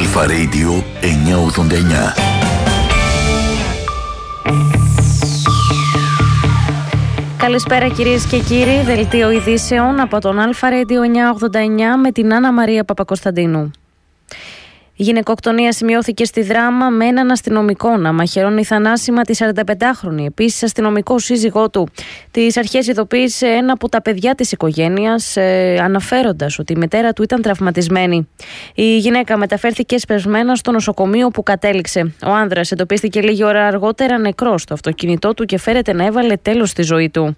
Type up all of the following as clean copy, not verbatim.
Αλφα Radio 989. Καλησπέρα κυρίες και κύριοι, δελτίο ειδήσεων από τον Αλφα Radio 989 με την Άννα Μαρία Παπακοσταντίνου. Η γυναικοκτονία σημειώθηκε στη Δράμα με έναν αστυνομικό να μαχαιρώνει θανάσιμα τη 45χρονη, επίσης αστυνομικό σύζυγό του. Τις αρχές ειδοποίησε ένα από τα παιδιά της οικογένειας, αναφέροντας ότι η μητέρα του ήταν τραυματισμένη. Η γυναίκα μεταφέρθηκε εσπεσμένα στο νοσοκομείο που κατέληξε. Ο άνδρας εντοπίστηκε λίγη ώρα αργότερα νεκρός στο αυτοκίνητό του και φέρεται να έβαλε τέλος στη ζωή του.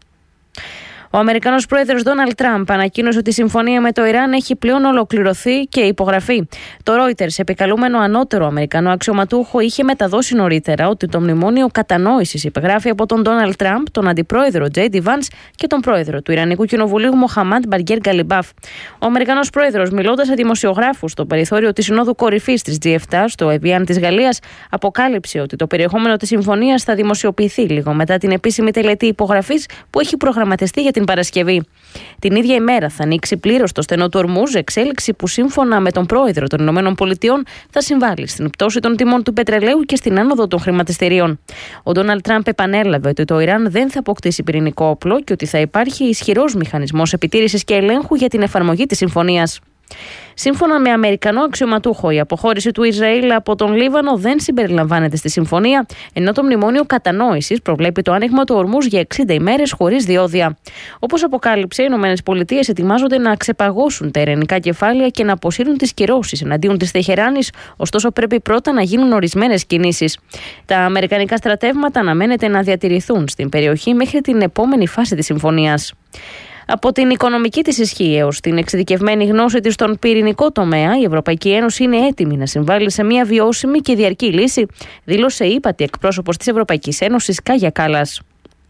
Ο Αμερικανός πρόεδρος Ντόναλντ Τραμπ ανακοίνωσε ότι η συμφωνία με το Ιράν έχει πλέον ολοκληρωθεί και υπογραφεί. Το Reuters, επικαλούμενο ανώτερο Αμερικανό αξιωματούχο, είχε μεταδώσει νωρίτερα ότι το μνημόνιο κατανόησης υπεγράφει από τον Ντόναλντ Τραμπ, τον αντιπρόεδρο Τζέιντι Βαντς και τον πρόεδρο του Ιρανικού Κοινοβουλίου Μοχαμάντ Μπαργκέρ Γκαλιμπάφ. Ο Αμερικανός πρόεδρος, μιλώντας σε δημοσιογράφους στο περιθώριο της Συνόδου Κορυφής της G7 στο Εβιάν της Γαλλίας, αποκάλυψε ότι το περιεχόμενο της συμφωνίας θα δημοσιοποιηθεί λίγο μετά την επίσημη τελετή υπογραφής που έχει προγραμματιστεί για την Παρασκευή. Την ίδια ημέρα θα ανοίξει πλήρως το στενό του Ορμούζ, εξέλιξη που σύμφωνα με τον πρόεδρο των ΗΠΑ θα συμβάλλει στην πτώση των τιμών του πετρελαίου και στην άνοδο των χρηματιστηρίων. Ο Ντόναλντ Τραμπ επανέλαβε ότι το Ιράν δεν θα αποκτήσει πυρηνικό όπλο και ότι θα υπάρχει ισχυρός μηχανισμός επιτήρησης και ελέγχου για την εφαρμογή της συμφωνίας. Σύμφωνα με Αμερικανό αξιωματούχο, η αποχώρηση του Ισραήλ από τον Λίβανο δεν συμπεριλαμβάνεται στη συμφωνία, ενώ το μνημόνιο κατανόησης προβλέπει το άνοιγμα του Ορμούζ για 60 ημέρες χωρίς διόδια. Όπως αποκάλυψε, οι ΗΠΑ ετοιμάζονται να ξεπαγώσουν τα ειρηνικά κεφάλαια και να αποσύρουν τις κυρώσεις εναντίον της Τεχεράνης, ωστόσο πρέπει πρώτα να γίνουν ορισμένες κινήσεις. Τα αμερικανικά στρατεύματα αναμένεται να διατηρηθούν στην περιοχή μέχρι την επόμενη φάση της συμφωνίας. Από την οικονομική της ισχύ έως την εξειδικευμένη γνώση της στον πυρηνικό τομέα, η Ευρωπαϊκή Ένωση είναι έτοιμη να συμβάλλει σε μια βιώσιμη και διαρκή λύση, δήλωσε η ύπατη εκπρόσωπος της Ευρωπαϊκής Ένωσης Κάγια Κάλλας.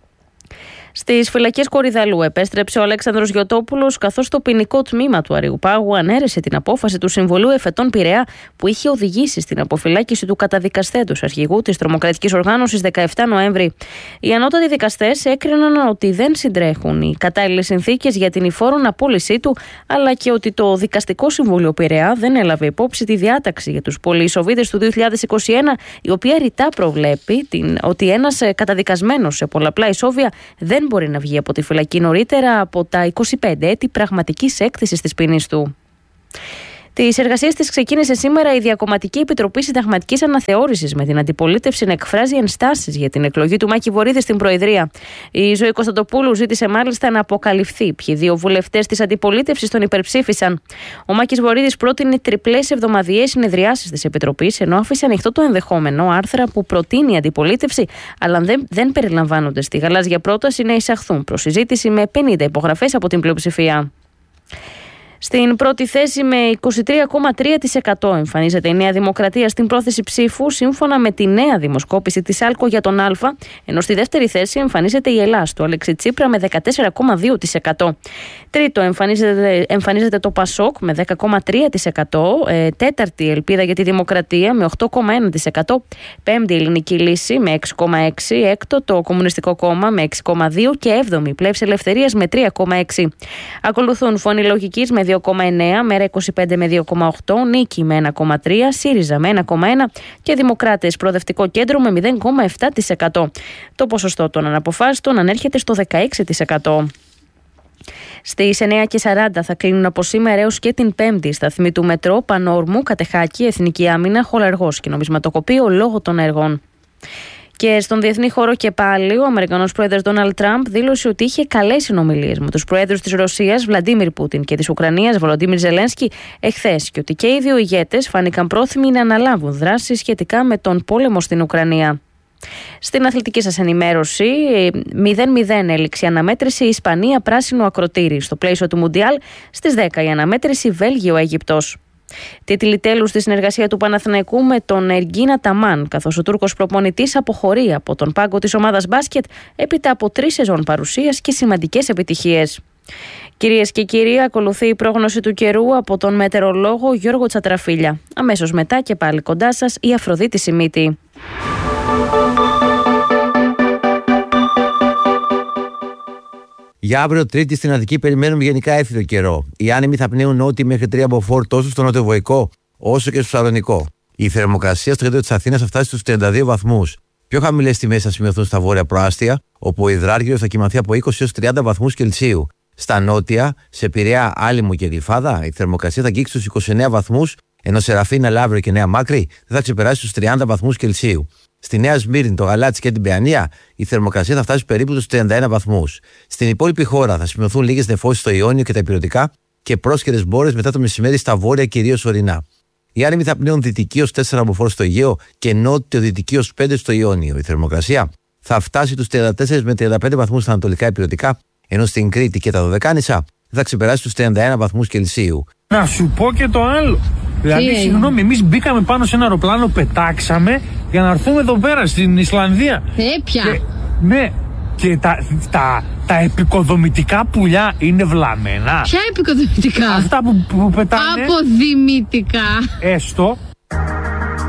Στις φυλακές Κορυδαλού επέστρεψε ο Αλέξανδρος Γιωτόπουλος, καθώς το ποινικό τμήμα του Αριουπάγου ανέρεσε την απόφαση του Συμβουλίου Εφετών Πειραιά που είχε οδηγήσει στην αποφυλάκηση του καταδικαστέντος αρχηγού της τρομοκρατικής οργάνωσης 17 Νοέμβρη. Οι ανώτατοι δικαστές έκριναν ότι δεν συντρέχουν οι κατάλληλες συνθήκες για την υφόρον απόλυσή του, αλλά και ότι το Δικαστικό Συμβούλιο Πειραιά δεν έλαβε υπόψη τη διάταξη για τους πολυεισοβίδες του 2021, η οποία ρητά προβλέπει ότι ένας καταδικασμένος σε πολλαπλά ισόβια δεν μπορεί να βγει από τη φυλακή νωρίτερα από τα 25 έτη πραγματικής έκθεσης της ποινής του. Τις εργασίες της ξεκίνησε σήμερα η Διακομματική Επιτροπή Συνταγματικής Αναθεώρησης, με την αντιπολίτευση να εκφράζει ενστάσεις για την εκλογή του Μάκη Βορίδη στην Προεδρία. Η Ζωή Κωνσταντοπούλου ζήτησε μάλιστα να αποκαλυφθεί ποιοι δύο βουλευτές της αντιπολίτευσης τον υπερψήφισαν. Ο Μάκης Βορίδης πρότεινε τριπλές εβδομαδιαίες συνεδριάσεις της Επιτροπής, ενώ άφησε ανοιχτό το ενδεχόμενο άρθρα που προτείνει η αντιπολίτευση, αλλά δεν περιλαμβάνονται στη γαλάζια πρόταση, να εισαχθούν προς συζήτηση με 50 υπογραφές από την πλειοψηφία. Στην πρώτη θέση με 23,3% εμφανίζεται η Νέα Δημοκρατία στην πρόθεση ψήφου, σύμφωνα με τη νέα δημοσκόπηση της ΑΛΚΟ για τον Α, ενώ στη δεύτερη θέση εμφανίζεται η Ελλάς του Αλέξη Τσίπρα με 14,2%. Τρίτο εμφανίζεται το ΠΑΣΟΚ με 10,3%, τέταρτη Ελπίδα για τη Δημοκρατία με 8,1%, πέμπτη Ελληνική Λύση με 6,6%, έκτο το Κομμουνιστικό Κόμμα με 6,2% και έβδομη Πλεύση Ελευθερίας με 3,6%. Ακολουθούν Φωνή Λογικής με 2,9%, Μέρα 25 με 2,8%, Νίκη με 1,3%, ΣΥΡΙΖΑ με 1,1% και Δημοκράτες Προοδευτικό Κέντρο με 0,7%. Το ποσοστό των αναποφάσιστων ανέρχεται στο 16%. Στις 9:40 θα κλείνουν από σήμερα έως και την Πέμπτη οι σταθμοί του Μετρό, Πανόρμου, Κατεχάκη, Εθνική Άμυνα, Χολαργός και Νομισματοκοπείο λόγω των έργων. Και στον διεθνή χώρο και πάλι, ο Αμερικανός πρόεδρος Ντόναλντ Τραμπ δήλωσε ότι είχε καλές συνομιλίες με τους πρόεδρους της Ρωσίας, Βλαντίμιρ Πούτιν, και της Ουκρανίας, Βολοντίμιρ Ζελένσκι, εχθές, και ότι και οι δύο ηγέτες φάνηκαν πρόθυμοι να αναλάβουν δράσεις σχετικά με τον πόλεμο στην Ουκρανία. Στην αθλητική σας ενημέρωση, 0-0 έληξε η αναμέτρηση Ισπανία πράσινο ακροτήρι στο πλαίσιο του Μουντιάλ. Στις 10 η αναμέτρηση Βέλγιο-Αίγυπτος. Τίτλοι τέλους στη συνεργασία του Παναθηναϊκού με τον Εργίνα Ταμάν, καθώς ο Τούρκος προπονητής αποχωρεί από τον πάγκο της ομάδας μπάσκετ έπειτα από 3 σεζόν παρουσίας και σημαντικές επιτυχίες. Κυρίες και κύριοι, ακολουθεί η πρόγνωση του καιρού από τον μετεωρολόγο Γιώργο Τσατραφίλια. Αμέσως μετά και πάλι κοντά σας η Αφροδίτη Σιμίτη. Για αύριο Τρίτη στην Αττική περιμένουμε γενικά έφιδο καιρό. Οι άνεμοι θα πνέουν νότιοι μέχρι 3 μποφόρ τόσο στο νοτιοβοϊκό, όσο και στο Θεσσαλονικό. Η θερμοκρασία στο κέντρο της Αθήνας θα φτάσει στους 32 βαθμούς. Πιο χαμηλές τιμές θα σημειωθούν στα βόρεια προάστια, όπου ο υδράργυρος θα κοιμαθεί από 20 έως 30 βαθμούς Κελσίου. Στα νότια, σε Πειραιά, Άλυμο και Γλυφάδα, η θερμοκρασία θα αγγίξει στους 29 βαθμούς, ενώ σε Ραφίνα, Λαύριο και Νέα Μάκρη δεν θα ξεπεράσει στους 30 βαθμούς Κελσίου. Στη Νέα Σμύρνη, το Γαλάτσι και την Παιανία, η θερμοκρασία θα φτάσει περίπου στους 31 βαθμούς. Στην υπόλοιπη χώρα θα σημειωθούν λίγες νεφώσεις στο Ιόνιο και τα Ηπειρωτικά και πρόσκαιρες μπόρες μετά το μεσημέρι στα βόρεια, κυρίως ορεινά. Οι άνεμοι θα πνέουν δυτική ως 4 μποφόρ στο Αιγαίο και νότιο-δυτική ως 5 στο Ιόνιο. Η θερμοκρασία θα φτάσει τους 34 με 35 βαθμούς στα ανατολικά Ηπειρωτικά, ενώ στην Κρήτη και τα Δωδεκάνησα δεν θα ξεπεράσει τους 31 βαθμούς Κελσίου. Να σου πω και το άλλο. Δηλαδή, συγγνώμη, εμείς μπήκαμε πάνω σε ένα αεροπλάνο, πετάξαμε για να έρθουμε εδώ πέρα στην Ισλανδία. Πια. Ναι. Και τα επικοδομητικά πουλιά είναι βλαμμένα. Ποια επικοδομητικά? Αυτά που πετάνε. Αποδημητικά. Έστω.